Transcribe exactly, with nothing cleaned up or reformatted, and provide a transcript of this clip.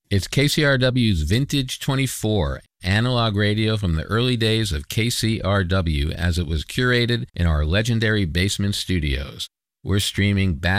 It's K C R W's Vintage twenty-four, analog radio from the early days of K C R W as it was curated in our legendary basement studios. We're streaming back